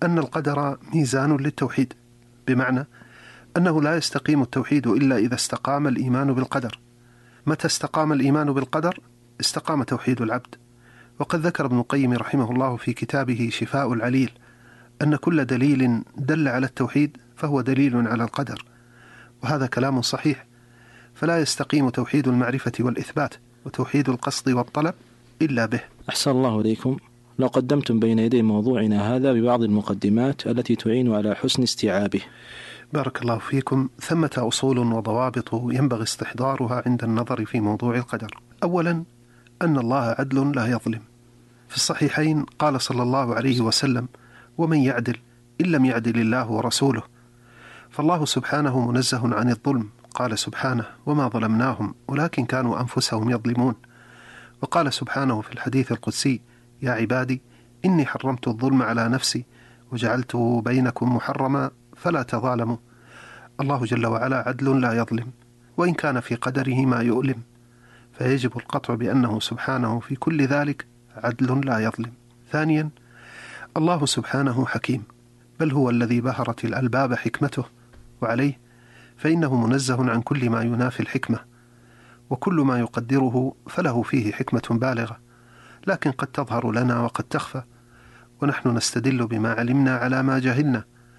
أن القدر ميزان للتوحيد، بمعنى أنه لا يستقيم التوحيد إلا إذا استقام الإيمان بالقدر. متى استقام الإيمان بالقدر استقام توحيد العبد. وقد ذكر ابن القيم رحمه الله في كتابه شفاء العليل أن كل دليل دل على التوحيد فهو دليل على القدر، وهذا كلام صحيح. فلا يستقيم توحيد المعرفة والإثبات وتوحيد القصد والطلب إلا به. أحسن الله إليكم. لو قدمتم بين يدي موضوعنا هذا ببعض المقدمات التي تعين على حسن استيعابه. بارك الله فيكم. ثمة أصول وضوابط ينبغي استحضارها عند النظر في موضوع القدر. أولا، أن الله عدل لا يظلم. في الصحيحين قال صلى الله عليه وسلم: ومن يعدل إن لم يعدل الله ورسوله. فالله سبحانه منزه عن الظلم، قال سبحانه: وما ظلمناهم ولكن كانوا أنفسهم يظلمون. وقال سبحانه في الحديث القدسي: يا عبادي إني حرمت الظلم على نفسي وجعلته بينكم محرما فلا تظالموا. الله جل وعلا عدل لا يظلم، وإن كان في قدره ما يؤلم، فيجب القطع بأنه سبحانه في كل ذلك عدل لا يظلم. ثانيا، الله سبحانه حكيم، بل هو الذي بهرت الألباب حكمته، وعليه فإنه منزه عن كل ما ينافي الحكمة، وكل ما يقدره فله فيه حكمة بالغة، لكن قد تظهر لنا وقد تخفى، ونحن نستدل بما علمنا على ما جهلنا،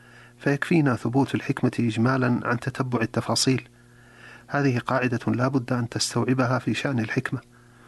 فيكفينا ثبوت الحكمة إجمالا عن تتبع التفاصيل. هذه قاعدة لا بد أن تستوعبها في شأن الحكمة،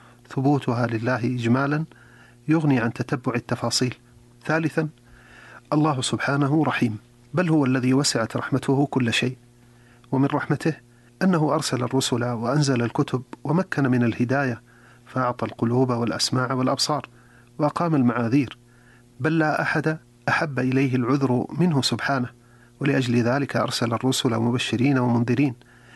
ثبوتها لله إجمالا يغني عن تتبع التفاصيل. ثالثا، الله سبحانه رحيم، بل هو الذي وسعت رحمته كل شيء، ومن رحمته أنه أرسل الرسل وأنزل الكتب ومكن من الهداية، فأعطى القلوب والأسماع والأبصار وأقام المعاذير، بل لا أحد أحب إليه العذر منه سبحانه، ولأجل ذلك أرسل الرسل مبشرين ومنذرين.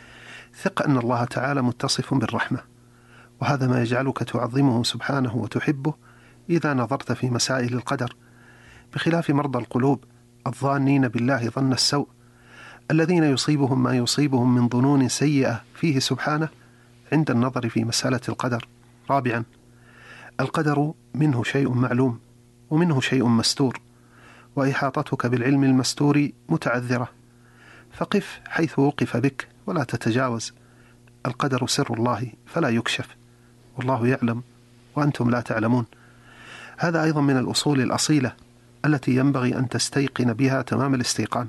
ثق أن الله تعالى متصف بالرحمة، وهذا ما يجعلك تعظمه سبحانه وتحبه إذا نظرت في مسائل القدر، بخلاف مرضى القلوب الظانين بالله ظن السوء، الذين يصيبهم ما يصيبهم من ظنون سيئة فيه سبحانه عند النظر في مسألة القدر. رابعا، القدر منه شيء معلوم ومنه شيء مستور، وإحاطتك بالعلم المستور متعذرة، فقف حيث وقف بك ولا تتجاوز. القدر سر الله فلا يكشف، والله يعلم وأنتم لا تعلمون. هذا أيضا من الأصول الأصيلة التي ينبغي أن تستيقن بها تمام الاستيقان.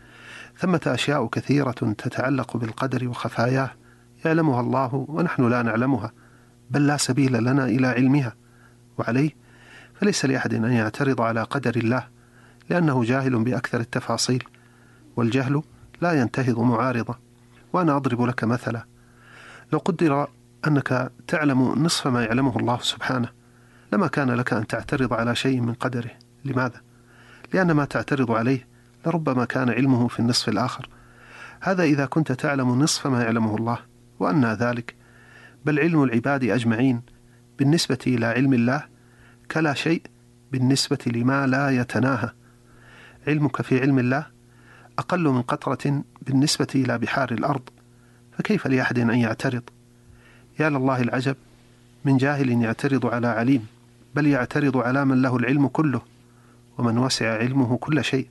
ثمة أشياء كثيرة تتعلق بالقدر وخفاياه يعلمها الله ونحن لا نعلمها، بل لا سبيل لنا إلى علمها، وعليه فليس لأحد أن يعترض على قدر الله، لأنه جاهل بأكثر التفاصيل، والجهل لا ينتهض معارضة. وأنا أضرب لك مثلا: لو قدر أنك تعلم نصف ما يعلمه الله سبحانه، لما كان لك أن تعترض على شيء من قدره. لماذا؟ لأن ما تعترض عليه لربما كان علمه في النصف الآخر. هذا إذا كنت تعلم نصف ما يعلمه الله، وأن ذلك بل علم العباد أجمعين بالنسبة إلى علم الله كلا شيء بالنسبة لما لا يتناهى. علمك في علم الله أقل من قطرة بالنسبة إلى بحار الأرض، فكيف لأحد أن يعترض؟ يا لله العجب من جاهل يعترض على عليم، بل يعترض على من له العلم كله ومن وسع علمه كل شيء.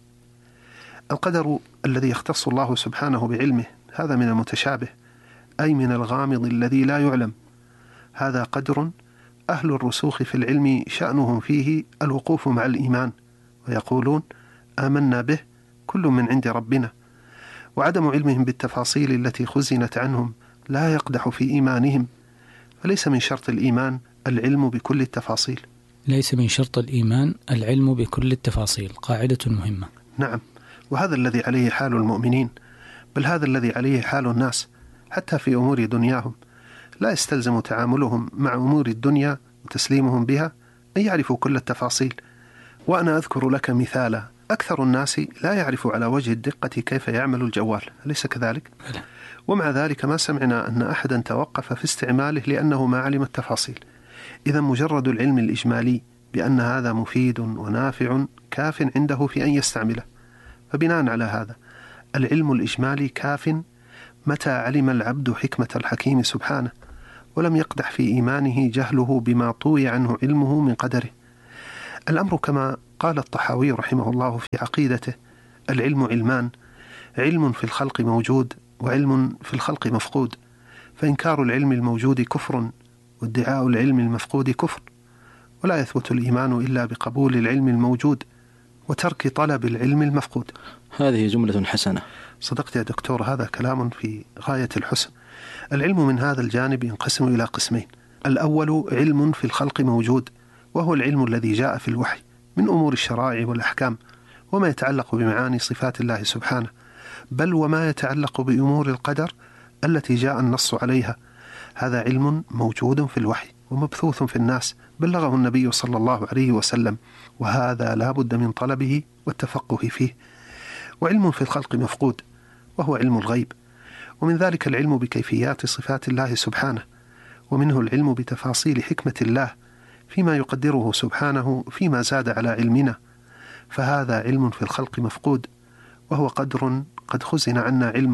القدر الذي يختص الله سبحانه بعلمه هذا من المتشابه، أي من الغامض الذي لا يعلم. هذا قدر أهل الرسوخ في العلم شأنهم فيه الوقوف مع الإيمان، ويقولون آمنا به كل من عند ربنا، وعدم علمهم بالتفاصيل التي خزنت عنهم لا يقدح في إيمانهم. فليس من شرط الإيمان العلم بكل التفاصيل. ليس من شرط الإيمان العلم بكل التفاصيل، قاعدة مهمة. نعم، وهذا الذي عليه حال المؤمنين، بل هذا الذي عليه حال الناس حتى في أمور دنياهم. لا يستلزم تعاملهم مع أمور الدنيا وتسليمهم بها أن يعرفوا كل التفاصيل. وأنا أذكر لك مثالا: أكثر الناس لا يعرف على وجه الدقة كيف يعمل الجوال، أليس كذلك؟ ومع ذلك ما سمعنا أن أحدا توقف في استعماله لأنه ما علم التفاصيل. إذا مجرد العلم الإجمالي بأن هذا مفيد ونافع كاف عنده في أن يستعمله. فبناء على هذا العلم الإجمالي كاف متى علم العبد حكمة الحكيم سبحانه، ولم يقدح في إيمانه جهله بما طوي عنه علمه من قدره. الأمر كما قال الطحاوي رحمه الله في عقيدته: العلم علمان، علم في الخلق موجود وعلم في الخلق مفقود، فإنكار العلم الموجود كفر، وادعاء العلم المفقود كفر، ولا يثبت الإيمان إلا بقبول العلم الموجود وترك طلب العلم المفقود. هذه جملة حسنة. صدقت يا دكتور، هذا كلام في غاية الحسن. العلم من هذا الجانب ينقسم إلى قسمين: الأول علم في الخلق موجود، وهو العلم الذي جاء في الوحي من أمور الشرائع والأحكام وما يتعلق بمعاني صفات الله سبحانه، بل وما يتعلق بأمور القدر التي جاء النص عليها. هذا علم موجود في الوحي ومبثوث في الناس، بلغه النبي صلى الله عليه وسلم، وهذا لا بد من طلبه والتفقه فيه. وعلم في الخلق مفقود، وهو علم الغيب، ومن ذلك العلم بكيفيات صفات الله سبحانه، ومنه العلم بتفاصيل حكمة الله فيما يقدره سبحانه فيما زاد على علمنا، فهذا علم في الخلق مفقود، وهو قدر قد خزن عنا علمه.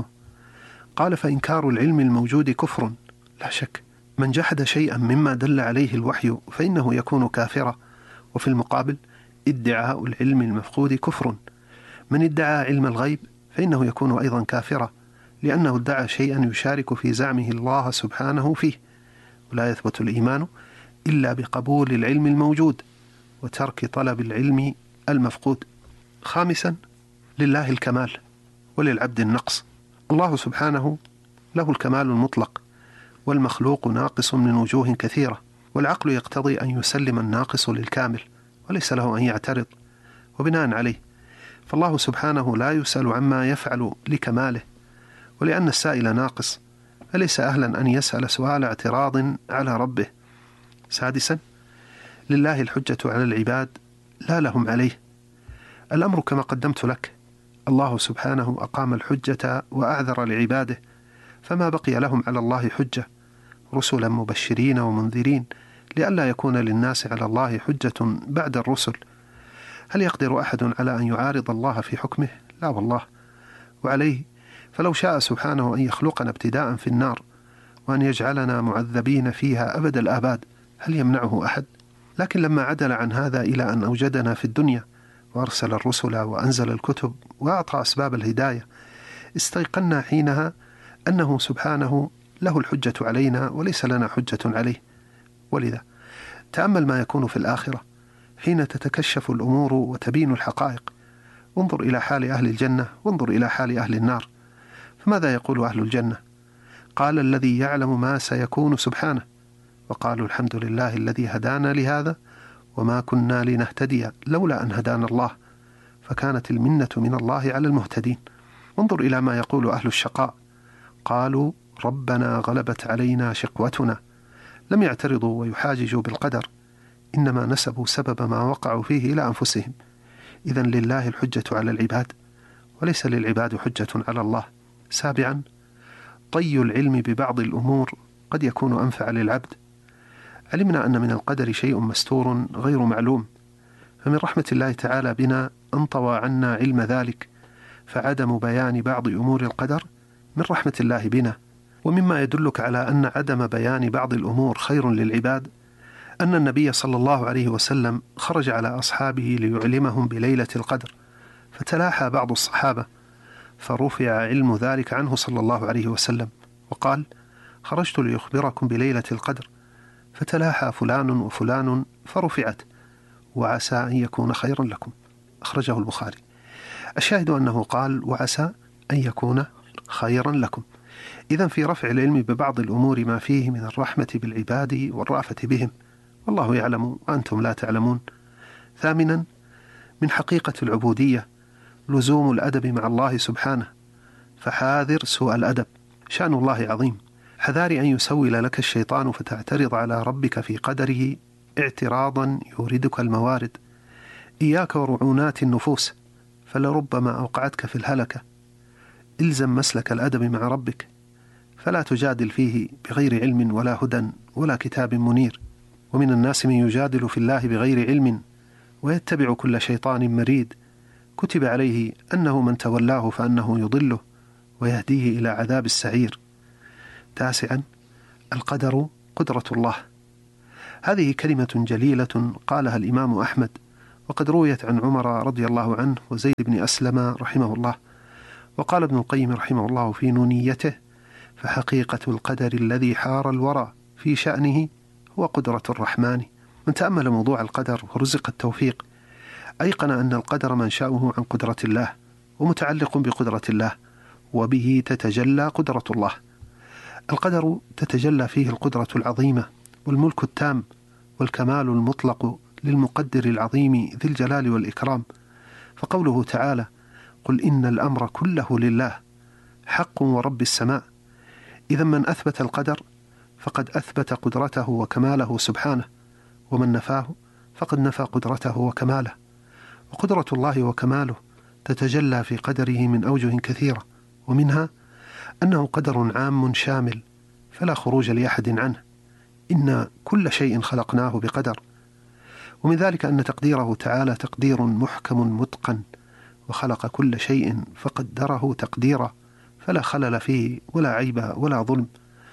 قال: فإنكار العلم الموجود كفر. لا شك، من جحد شيئا مما دل عليه الوحي فإنه يكون كافرا. وفي المقابل ادعاء العلم المفقود كفر. من ادعى علم الغيب فإنه يكون أيضا كافرا، لأنه ادعى شيئا يشارك في زعمه الله سبحانه فيه. ولا يثبت الإيمان إلا بقبول العلم الموجود وترك طلب العلم المفقود. خامسا، لله الكمال وللعبد النقص. الله سبحانه له الكمال المطلق، والمخلوق ناقص من وجوه كثيرة، والعقل يقتضي أن يسلم الناقص للكامل وليس له أن يعترض. وبناء عليه فالله سبحانه لا يسأل عما يفعل لكماله، ولأن السائل ناقص فليس أهلا أن يسأل سؤال اعتراض على ربه. سادسا، لله الحجة على العباد لا لهم عليه. الأمر كما قدمت لك، الله سبحانه أقام الحجة وأعذر لعباده، فما بقي لهم على الله حجة، رسلا مبشرين ومنذرين، لئلا يكون للناس على الله حجة بعد الرسل. هل يقدر أحد على أن يعارض الله في حكمه؟ لا والله. وعليه فلو شاء سبحانه أن يخلقنا ابتداء في النار وأن يجعلنا معذبين فيها أبد الآباد، هل يمنعه أحد؟ لكن لما عدل عن هذا إلى أن أوجدنا في الدنيا وأرسل الرسل وأنزل الكتب وأعطى أسباب الهداية، استيقنا حينها أنه سبحانه له الحجة علينا وليس لنا حجة عليه. ولذا تأمل ما يكون في الآخرة حين تتكشف الأمور وتبين الحقائق. انظر إلى حال أهل الجنة وانظر إلى حال أهل النار. فماذا يقول أهل الجنة؟ قال الذي يعلم ما سيكون سبحانه، وقالوا الحمد لله الذي هدانا لهذا وما كنا لنهتدي لولا أن هدانا الله، فكانت المنة من الله على المهتدين. انظر إلى ما يقول أهل الشقاء، قالوا ربنا غلبت علينا شقوتنا. لم يعترضوا ويحاججوا بالقدر، إنما نسبوا سبب ما وقعوا فيه إلى أنفسهم. إذن لله الحجة على العباد وليس للعباد حجة على الله. سابعا، طي العلم ببعض الأمور قد يكون أنفع للعبد. علمنا أن من القدر شيء مستور غير معلوم، فمن رحمة الله تعالى بنا أن طوى عنا علم ذلك، فعدم بيان بعض أمور القدر من رحمة الله بنا. ومما يدلك على أن عدم بيان بعض الأمور خير للعباد أن النبي صلى الله عليه وسلم خرج على أصحابه ليعلمهم بليلة القدر، فتلاحى بعض الصحابة فرفع علم ذلك عنه صلى الله عليه وسلم، وقال خرجت ليخبركم بليلة القدر، فتلاحى فلان وفلان فرفعت، وعسى أن يكون خيرا لكم. أخرجه البخاري. الشاهد أنه قال وعسى أن يكون خيرا لكم. إذن في رفع العلم ببعض الأمور ما فيه من الرحمة بالعباد والرأفة بهم، والله يعلم وأنتم لا تعلمون. ثامنا، من حقيقة العبودية لزوم الأدب مع الله سبحانه، فحاذر سوء الأدب، شأن الله عظيم. حذار أن يسول لك الشيطان فتعترض على ربك في قدره اعتراضا يوردك الموارد. إياك ورعونات النفوس فلربما أوقعتك في الهلكة. إلزم مسلك الأدب مع ربك، فلا تجادل فيه بغير علم ولا هدى ولا كتاب منير. ومن الناس من يجادل في الله بغير علم ويتبع كل شيطان مريد، كتب عليه أنه من تولاه فأنه يضله ويهديه إلى عذاب السعير. تاسعا، القدر قدرة الله. هذه كلمة جليلة قالها الإمام أحمد وقد رويت عن عمر رضي الله عنه وزيد بن أسلم رحمه الله. وقال ابن القيم رحمه الله في نونيته: فحقيقة القدر الذي حار الورى في شأنه هو قدرة الرحمن. من تأمل موضوع القدر ورزق التوفيق أيقن أن القدر منشأه عن قدرة الله ومتعلق بقدرة الله، وبه تتجلى قدرة الله. القدر تتجلى فيه القدرة العظيمة والملك التام والكمال المطلق للمقدر العظيم ذي الجلال والإكرام. فقوله تعالى: قل إن الأمر كله لله حق ورب السماء. إذا من أثبت القدر فقد أثبت قدرته وكماله سبحانه، ومن نفاه فقد نفى قدرته وكماله. وقدرة الله وكماله تتجلى في قدره من أوجه كثيرة، ومنها أنه قدر عام شامل فلا خروج لأحد عنه. إن كل شيء خلقناه بقدر. ومن ذلك أن تقديره تعالى تقدير محكم متقن، وخلق كل شيء فقدره تقديرا فلا خلل فيه ولا عيب ولا ظلم.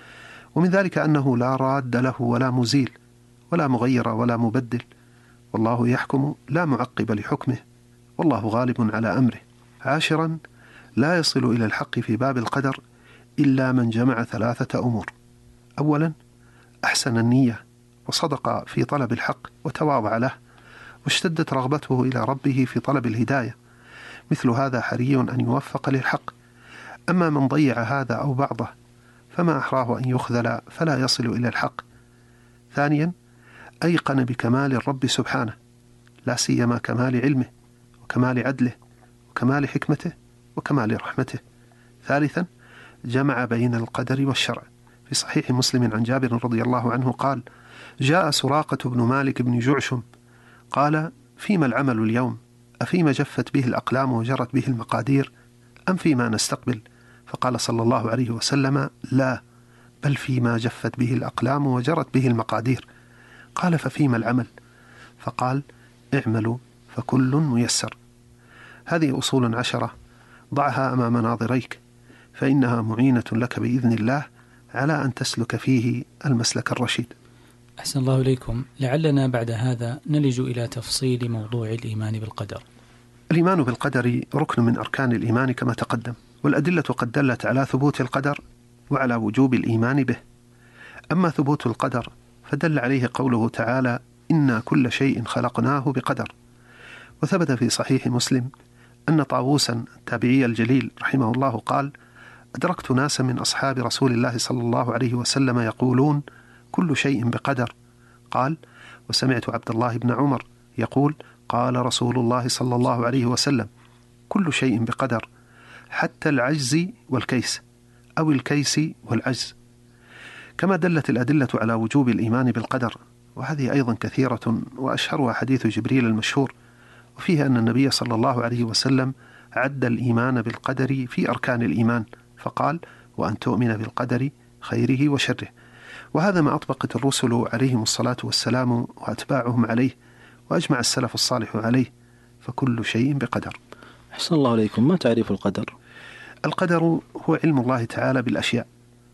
ومن ذلك أنه لا راد له ولا مزيل ولا مغير ولا مبدل، والله يحكم لا معقب لحكمه، والله غالب على أمره. 10. لا يصل إلى الحق في باب القدر إلا من جمع 3 أمور: أولا أحسن النية وصدق في طلب الحق وتواضع له، واشتدت رغبته إلى ربه في طلب الهداية، مثل هذا حري أن يوفق للحق. أما من ضيع هذا أو بعضه فما أحراه أن يخذل فلا يصل إلى الحق. ثانيا أيقن بكمال الرب سبحانه، لا سيما كمال علمه وكمال عدله وكمال حكمته وكمال رحمته. ثالثا جمع بين القدر والشرع. في صحيح مسلم عن جابر رضي الله عنه قال: جاء سراقة بن مالك بن جعشم قال: فيما العمل اليوم؟ أفيما جفت به الأقلام وجرت به المقادير، أم فيما نستقبل؟ فقال صلى الله عليه وسلم: لا، بل فيما جفت به الأقلام وجرت به المقادير. قال: ففيما العمل؟ فقال: اعملوا فكل ميسر. هذه أصول 10 ضعها أمام ناظريك، فإنها معينة لك بإذن الله على أن تسلك فيه المسلك الرشيد. أحسن الله إليكم. لعلنا بعد هذا نلج إلى تفصيل موضوع الإيمان بالقدر. الإيمان بالقدر ركن من أركان الإيمان كما تقدم، والأدلة قد دلت على ثبوت القدر وعلى وجوب الإيمان به. أما ثبوت القدر فدل عليه قوله تعالى: إنا كل شيء خلقناه بقدر. وثبت في صحيح مسلم أن طاووسا التابعي الجليل رحمه الله قال: أدركت ناسا من أصحاب رسول الله صلى الله عليه وسلم يقولون: كل شيء بقدر. قال: وسمعت عبد الله بن عمر يقول: قال رسول الله صلى الله عليه وسلم: كل شيء بقدر، حتى العجز والكيس، أو الكيس والعجز. كما دلت الأدلة على وجوب الإيمان بالقدر، وهذه أيضا كثيرة، وأشهرها حديث جبريل المشهور، وفيه أن النبي صلى الله عليه وسلم عد الإيمان بالقدر في أركان الإيمان، فقال: وأن تؤمن بالقدر خيره وشره. وهذا ما أطبقت الرسل عليهم الصلاة والسلام وأتباعهم عليه، وأجمع السلف الصالح عليه، فكل شيء بقدر. أحسن الله عليكم. ما تعريف القدر؟ القدر هو علم الله تعالى بالأشياء،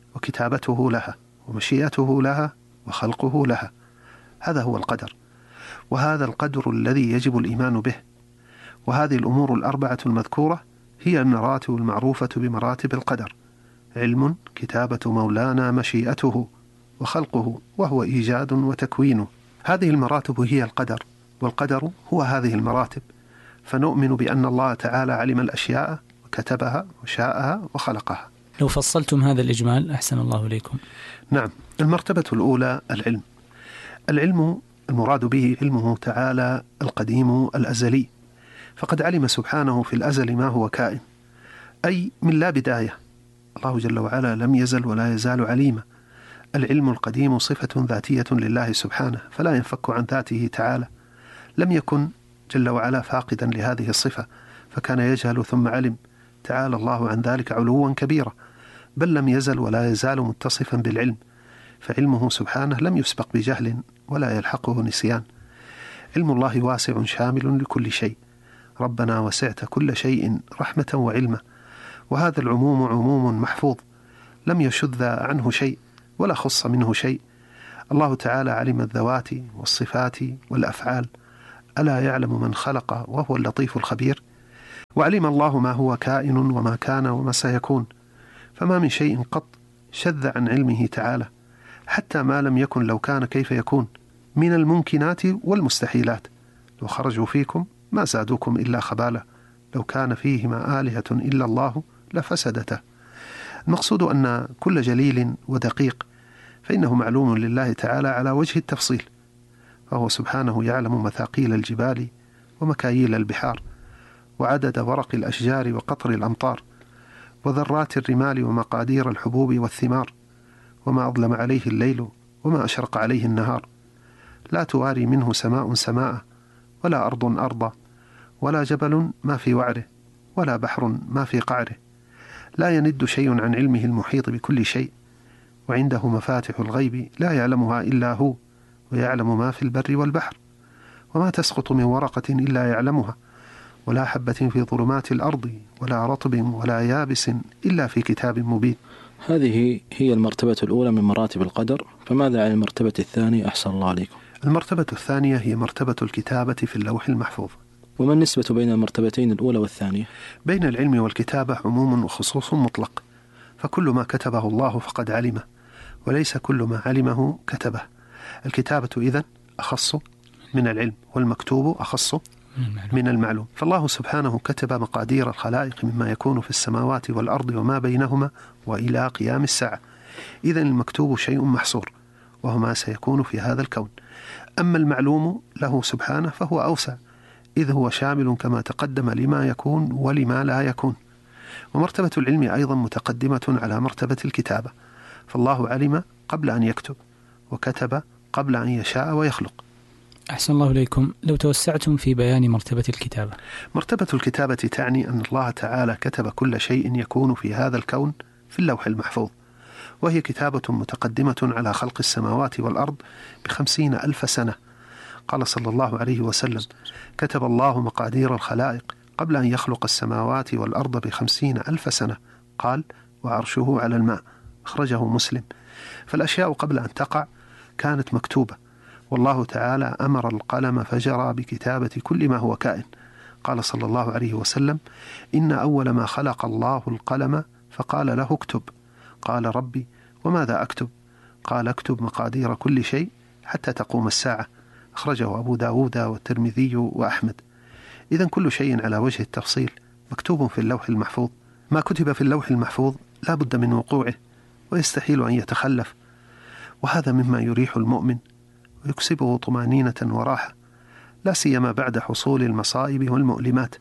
وكتابته لها، ومشيئته لها، وخلقه لها. هذا هو القدر، وهذا القدر الذي يجب الإيمان به. وهذه الأمور 4 المذكورة هي المراتب المعروفة بمراتب القدر: علم، كتابة مولانا، مشيئته، وخلقه، وهو إيجاد وتكوينه. هذه المراتب هي القدر، والقدر هو هذه المراتب. فنؤمن بأن الله تعالى علم الأشياء وكتبها وشاءها وخلقها. لو فصلتم هذا الإجمال أحسن الله إليكم. نعم. المرتبة الأولى العلم. العلم المراد به علمه تعالى القديم الأزلي، فقد علم سبحانه في الأزل ما هو كائن، أي من لا بداية. الله جل وعلا لم يزل ولا يزال عليما. العلم القديم صفة ذاتية لله سبحانه، فلا ينفك عن ذاته تعالى. لم يكن جل وعلا فاقدا لهذه الصفة، فكان يجهل ثم علم، تعالى الله عن ذلك علوا كبيرا، بل لم يزل ولا يزال متصفا بالعلم، فعلمه سبحانه لم يسبق بجهل ولا يلحقه نسيان. علم الله واسع شامل لكل شيء. ربنا وسعت كل شيء رحمة وعلما، وهذا العموم عموم محفوظ، لم يشذ عنه شيء ولا خص منه شيء. الله تعالى علم الذوات والصفات والأفعال ألا يعلم من خلق وهو اللطيف الخبير؟ وعلم الله ما هو كائن وما كان وما سيكون، فما من شيء قط شذ عن علمه تعالى، حتى ما لم يكن لو كان كيف يكون من الممكنات والمستحيلات. لو خرجوا فيكم ما زادوكم إلا خبالا، لو كان فيهما آلهة إلا الله لفسدتا. المقصود أن كل جليل ودقيق فإنه معلوم لله تعالى على وجه التفصيل، فهو سبحانه يعلم مثاقيل الجبال ومكاييل البحار، وعدد ورق الأشجار وقطر الأمطار، وذرات الرمال ومقادير الحبوب والثمار، وما أظلم عليه الليل وما أشرق عليه النهار. لا تواري منه سماء سماء، ولا أرض أرضا، ولا جبل ما في وعره، ولا بحر ما في قعره. لا يند شيء عن علمه المحيط بكل شيء، وعنده مفاتح الغيب لا يعلمها إلا هو، ويعلم ما في البر والبحر، وما تسقط من ورقة إلا يعلمها، ولا حبة في ظلمات الأرض ولا رطب ولا يابس إلا في كتاب مبين. هذه هي المرتبة الأولى من مراتب القدر، فماذا عن المرتبة الثانية أحسن الله عليكم؟ المرتبة الثانية هي مرتبة الكتابة في اللوح المحفوظ. وما النسبة بين المرتبتين الأولى والثانية؟ بين العلم والكتابة عموم وخصوص مطلق، فكل ما كتبه الله فقد علمه، وليس كل ما علمه كتبه. الكتابة إذن أخص من العلم، والمكتوب أخص من المعلوم. فالله سبحانه كتب مقادير الخلائق مما يكون في السماوات والأرض وما بينهما وإلى قيام الساعة. إذن المكتوب شيء محصور، وهو ما سيكون في هذا الكون. أما المعلوم له سبحانه فهو أوسع، إذ هو شامل كما تقدم لما يكون ولما لا يكون. ومرتبة العلم أيضا متقدمة على مرتبة الكتابة، فالله علم قبل أن يكتب، وكتب قبل أن يشاء ويخلق. أحسن الله إليكم، لو توسعتم في بيان مرتبة الكتابة. مرتبة الكتابة تعني أن الله تعالى كتب كل شيء يكون في هذا الكون في اللوح المحفوظ، وهي كتابة متقدمة على خلق السماوات والأرض ب50,000 سنة. قال صلى الله عليه وسلم: كتب الله مقادير الخلائق قبل أن يخلق السماوات والأرض ب50,000 سنة. قال: وعرشه على الماء. أخرجه مسلم. فالأشياء قبل أن تقع كانت مكتوبة، والله تعالى أمر القلم فجرى بكتابة كل ما هو كائن. قال صلى الله عليه وسلم: إن أول ما خلق الله القلم فقال له اكتب. قال: ربي وماذا أكتب؟ قال: اكتب مقادير كل شيء حتى تقوم الساعة. أخرجه أبو داود والترمذي وأحمد. إذن كل شيء على وجه التفصيل مكتوب في اللوح المحفوظ. ما كتب في اللوح المحفوظ لا بد من وقوعه، ويستحيل أن يتخلف، وهذا مما يريح المؤمن ويكسبه طمأنينة وراحة، لا سيما بعد حصول المصائب والمؤلمات،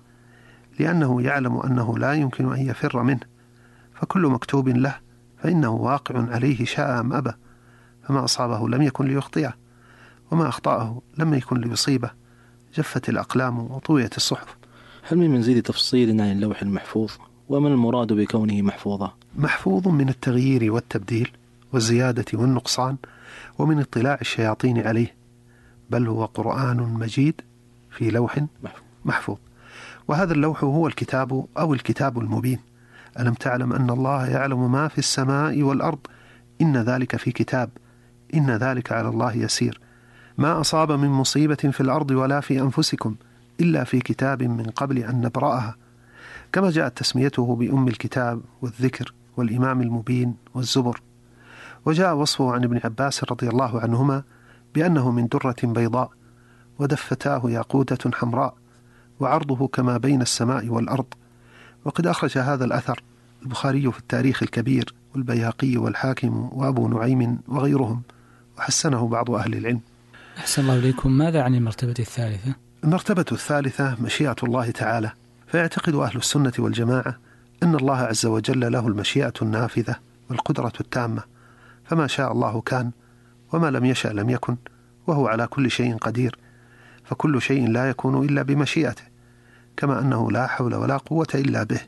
لأنه يعلم أنه لا يمكن أن يفر منه، فكل مكتوب له فإنه واقع عليه شاء أم أبى، فما أصابه لم يكن ليخطئه، وما أخطأه لم يكن ليصيبه. جفت الأقلام وطويت الصحف. هل من مزيد تفصيل عن اللوح المحفوظ؟ وما المراد بكونه محفوظا؟ محفوظ من التغيير والتبديل والزيادة والنقصان، ومن اطلاع الشياطين عليه، بل هو قرآن مجيد في لوح محفوظ. وهذا اللوح هو الكتاب أو الكتاب المبين. ألم تعلم أن الله يعلم ما في السماء والأرض؟ إن ذلك في كتاب، إن ذلك على الله يسير. ما أصاب من مصيبة في الأرض ولا في أنفسكم إلا في كتاب من قبل أن نبرأها. كما جاءت تسميته بأم الكتاب والذكر والإمام المبين والزبر. وجاء وصفه عن ابن عباس رضي الله عنهما بأنه من درة بيضاء، ودفتاه ياقوتة حمراء، وعرضه كما بين السماء والأرض. وقد أخرج هذا الأثر البخاري في التاريخ الكبير، والبيهقي والحاكم وأبو نعيم وغيرهم، وحسنه بعض أهل العلم. أحسن الله إليكم، ماذا عن المرتبة الثالثة؟ المرتبة الثالثة مشيئة الله تعالى. فيعتقد أهل السنة والجماعة أن الله عز وجل له المشيئة النافذة والقدرة التامة، فما شاء الله كان، وما لم يشأ لم يكن، وهو على كل شيء قدير. فكل شيء لا يكون إلا بمشيئته، كما أنه لا حول ولا قوة إلا به.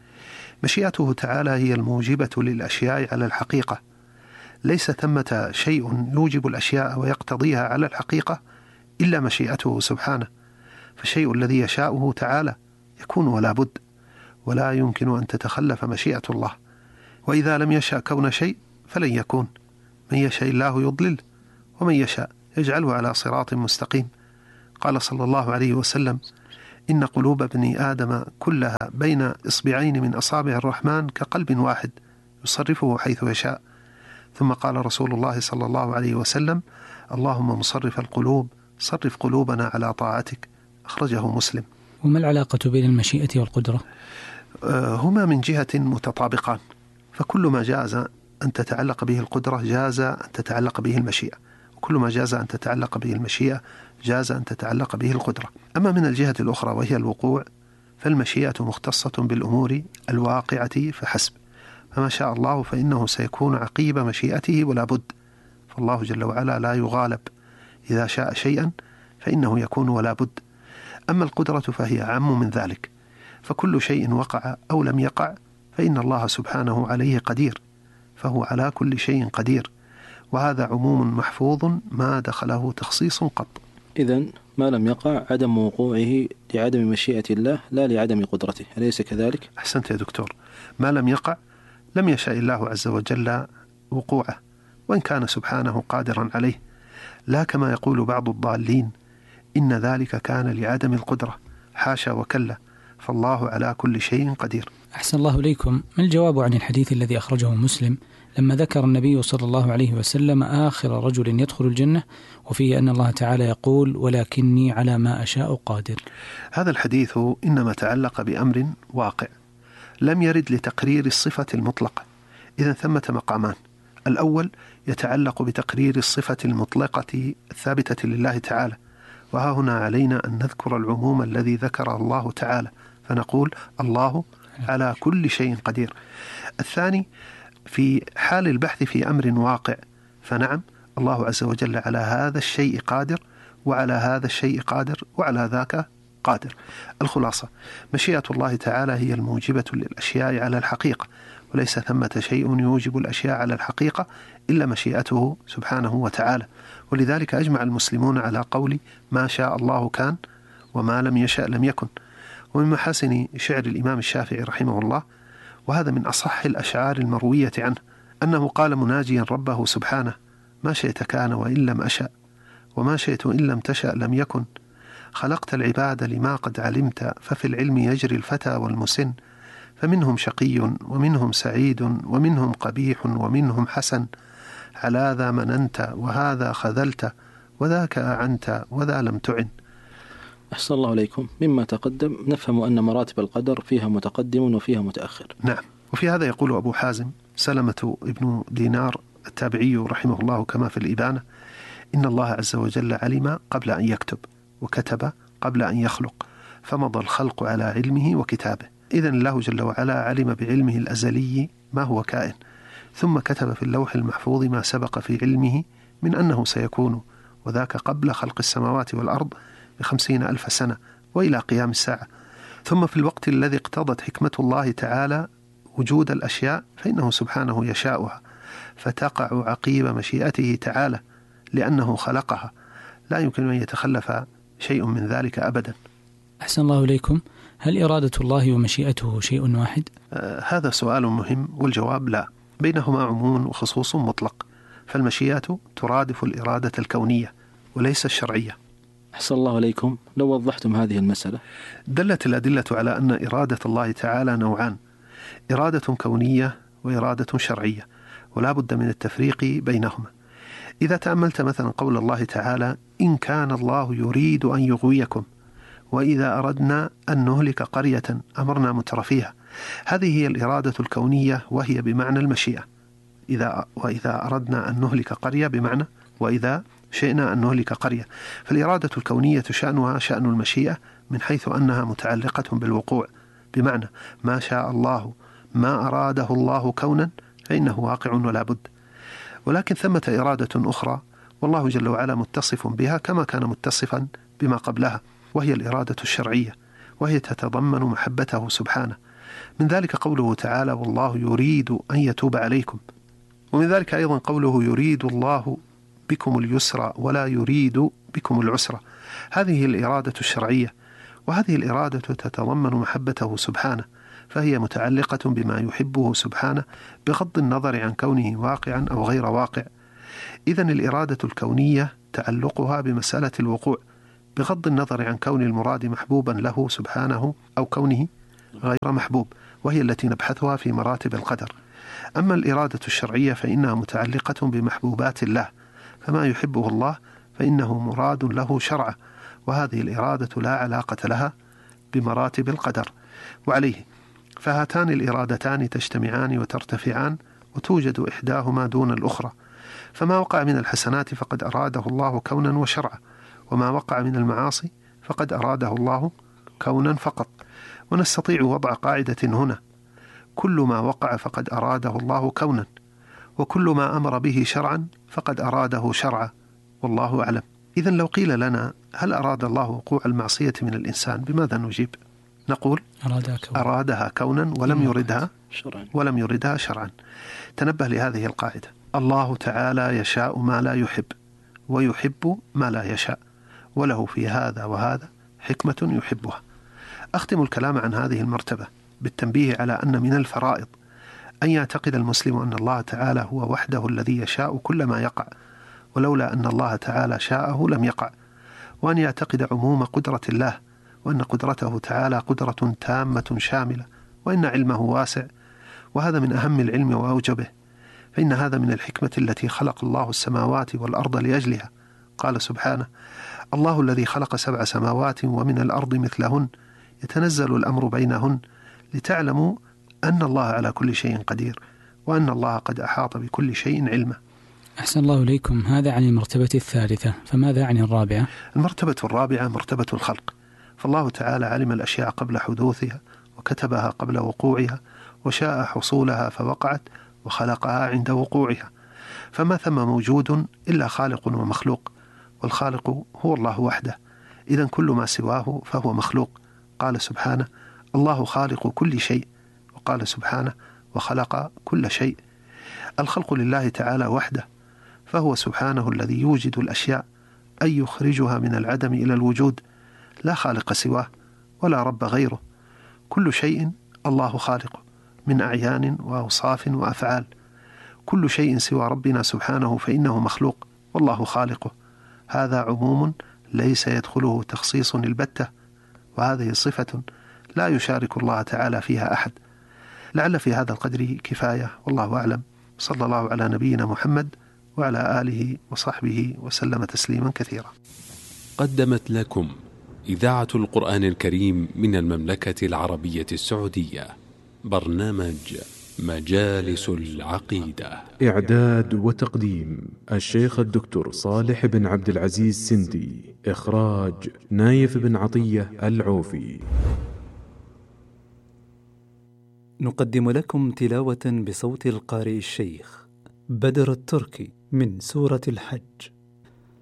مشيئته تعالى هي الموجبة للأشياء على الحقيقة. ليس ثمة شيء يوجب الأشياء ويقتضيها على الحقيقة إلا مشيئته سبحانه. فالشيء الذي يشاءه تعالى يكون ولا بد، ولا يمكن أن تتخلف مشيئة الله. وإذا لم يشاء كون شيء فلن يكون. من يشاء الله يضلل، ومن يشاء يجعله على صراط مستقيم. قال صلى الله عليه وسلم: إن قلوب ابن آدم كلها بين إصبعين من أصابع الرحمن كقلب واحد يصرفه حيث يشاء. ثم قال رسول الله صلى الله عليه وسلم: اللهم مصرف القلوب صرف قلوبنا على طاعتك. أخرجه مسلم. وما العلاقة بين المشيئة والقدرة؟ هما من جهة متطابقان، فكل ما جاز أن تتعلق به القدرة جاز أن تتعلق به المشيئة، وكل ما جاز أن تتعلق به المشيئة جاز أن تتعلق به القدرة. أما من الجهة الأخرى وهي الوقوع، فالمشيئة مختصة بالأمور الواقعة فحسب، فما شاء الله فإنه سيكون عقيب مشيئته ولا بد، فالله جل وعلا لا يغالب، إذا شاء شيئا فإنه يكون ولا بد. أما القدرة فهي أعم من ذلك، فكل شيء وقع أو لم يقع فإن الله سبحانه عليه قدير، فهو على كل شيء قدير، وهذا عموم محفوظ ما دخله تخصيص قط. إذن ما لم يقع عدم وقوعه لعدم مشيئة الله لا لعدم قدرته، أليس كذلك؟ أحسنت يا دكتور، ما لم يقع لم يشاء الله عز وجل وقوعه، وإن كان سبحانه قادرا عليه، لا كما يقول بعض الضالين إن ذلك كان لعدم القدرة، حاشا وكلا، فالله على كل شيء قدير. أحسن الله إليكم. ما الجواب عن الحديث الذي أخرجه مسلم لما ذكر النبي صلى الله عليه وسلم آخر رجل يدخل الجنة، وفيه أن الله تعالى يقول: ولكني على ما أشاء قادر؟ هذا الحديث إنما تعلق بأمر واقع لم يرد لتقرير الصفة المطلقة، إذن ثمة مقامان: الأول يتعلق بتقرير الصفة المطلقة الثابتة لله تعالى، وها هنا علينا أن نذكر العموم الذي ذكره الله تعالى، فنقول الله على كل شيء قدير. الثاني في حال البحث في أمر واقع، فنعم الله عز وجل على هذا الشيء قادر، وعلى هذا الشيء قادر، وعلى ذاك قادر. الخلاصة: مشيئة الله تعالى هي الموجبة للأشياء على الحقيقة، وليس ثمة شيء يوجب الأشياء على الحقيقة إلا مشيئته سبحانه وتعالى، ولذلك أجمع المسلمون على قول ما شاء الله كان وما لم يشأ لم يكن. ومن محاسن شعر الإمام الشافعي رحمه الله، وهذا من أصح الأشعار المروية عنه، أنه قال مناجيا ربه سبحانه: ما شئت كان وإن لم أشأ، وما شئت إن لم تشأ لم يكن، خلقت العباد لما قد علمت، ففي العلم يجري الفتى والمسن، فمنهم شقي ومنهم سعيد ومنهم قبيح ومنهم حسن، على ذا مننت وهذا خذلت، وذاك أعنت وذا لم تعن. أحسن الله عليكم. مما تقدم نفهم أن مراتب القدر فيها متقدم وفيها متأخر. نعم. وفي هذا يقول أبو حازم سلمة ابن دينار التابعي رحمه الله كما في الإبانة: إن الله عز وجل علم قبل أن يكتب، وكتب قبل أن يخلق، فمضى الخلق على علمه وكتابه. إذن الله جل وعلا علم بعلمه الأزلي ما هو كائن، ثم كتب في اللوح المحفوظ ما سبق في علمه من أنه سيكون، وذاك قبل خلق السماوات والأرض ب50,000 سنة وإلى قيام الساعة. ثم في الوقت الذي اقتضت حكمة الله تعالى وجود الأشياء فإنه سبحانه يشاؤها، فتقع عقيب مشيئته تعالى لأنه خلقها، لا يمكن أن يتخلف شيء من ذلك أبدا. أحسن الله إليكم. هل إرادة الله ومشيئته شيء واحد؟ هذا سؤال مهم، والجواب لا، بينهما عموم وخصوص مطلق، فالمشيئة ترادف الإرادة الكونية وليس الشرعية. أحسن الله عليكم. لو وضحتم هذه المسألة. دلت الأدلة على أن إرادة الله تعالى نوعان: إرادة كونية وإرادة شرعية، ولا بد من التفريق بينهما. إذا تأملت مثلا قول الله تعالى: إن كان الله يريد أن يغويكم، وإذا أردنا أن نهلك قرية أمرنا مترفيها، هذه هي الإرادة الكونية وهي بمعنى المشيئة. وإذا أردنا أن نهلك قرية بمعنى وإذا شئنا أن نهلك قرية، فالإرادة الكونية شأنها شأن المشيئة من حيث أنها متعلقة بالوقوع، بمعنى ما شاء الله ما أراده الله كونا فإنه واقع ولا بد. ولكن ثمة إرادة أخرى والله جل وعلا متصف بها كما كان متصفا بما قبلها، وهي الإرادة الشرعية، وهي تتضمن محبته سبحانه. من ذلك قوله تعالى: والله يريد أن يتوب عليكم. ومن ذلك أيضا قوله: يريد الله بكم اليسر ولا يريد بكم العسر. هذه الإرادة الشرعية، وهذه الإرادة تتضمن محبته سبحانه، فهي متعلقة بما يحبه سبحانه بغض النظر عن كونه واقعا أو غير واقع. إذن الإرادة الكونية تعلقها بمسألة الوقوع، بغض النظر عن كون المراد محبوبا له سبحانه أو كونه غير محبوب، وهي التي نبحثها في مراتب القدر. أما الإرادة الشرعية فإنها متعلقة بمحبوبات الله، فما يحبه الله فإنه مراد له شرعا، وهذه الإرادة لا علاقة لها بمراتب القدر. وعليه فهاتان الإرادتان تجتمعان وترتفعان، وتوجد إحداهما دون الأخرى. فما وقع من الحسنات فقد أراده الله كونا وشرعا، وما وقع من المعاصي فقد أراده الله كونا فقط. ونستطيع وضع قاعدة هنا: كل ما وقع فقد أراده الله كونا، وكل ما أمر به شرعا فقد أراده شرعا، والله أعلم. إذن لو قيل لنا هل أراد الله وقوع المعصية من الإنسان، بماذا نجيب؟ نقول أرادها كونا ولم يردها شرعا. تنبه لهذه القاعدة: الله تعالى يشاء ما لا يحب، ويحب ما لا يشاء، وله في هذا وهذا حكمة يحبها. أختم الكلام عن هذه المرتبة بالتنبيه على أن من الفرائض أن يعتقد المسلم أن الله تعالى هو وحده الذي يشاء كل ما يقع، ولولا أن الله تعالى شاءه لم يقع، وأن يعتقد عموم قدرة الله، وأن قدرته تعالى قدرة تامة شاملة، وأن علمه واسع، وهذا من أهم العلم وأوجبه، فإن هذا من الحكمة التي خلق الله السماوات والأرض لأجلها. قال سبحانه: الله الذي خلق 7 سماوات ومن الأرض مثلهن يتنزل الأمر بينهن لتعلموا أن الله على كل شيء قدير، وأن الله قد أحاط بكل شيء علما. أحسن الله إليكم. هذا عن المرتبة الثالثة، فماذا عن الرابعة؟ المرتبة الرابعة مرتبة الخلق، فالله تعالى علم الأشياء قبل حدوثها، وكتبها قبل وقوعها، وشاء حصولها فوقعت، وخلقها عند وقوعها، فما ثم موجود إلا خالق ومخلوق، والخالق هو الله وحده، إذن كل ما سواه فهو مخلوق. قال سبحانه: الله خالق كل شيء، وقال سبحانه: وخلق كل شيء. الخلق لله تعالى وحده، فهو سبحانه الذي يوجد الأشياء، أي يخرجها من العدم إلى الوجود، لا خالق سواه ولا رب غيره. كل شيء الله خالقه من أعيان وأوصاف وأفعال، كل شيء سوى ربنا سبحانه فإنه مخلوق والله خالقه. هذا عموم ليس يدخله تخصيص البتة، وهذه صفة لا يشارك الله تعالى فيها أحد. لعل في هذا القدر كفاية، والله أعلم. صلى الله على نبينا محمد وعلى آله وصحبه وسلم تسليما كثيرا. قدمت لكم إذاعة القرآن الكريم من المملكة العربية السعودية برنامج مجالس العقيدة. إعداد وتقديم الشيخ الدكتور صالح بن عبد العزيز سندي. إخراج نايف بن عطية العوفي. نقدم لكم تلاوة بصوت القارئ الشيخ بدر التركي من سورة الحج.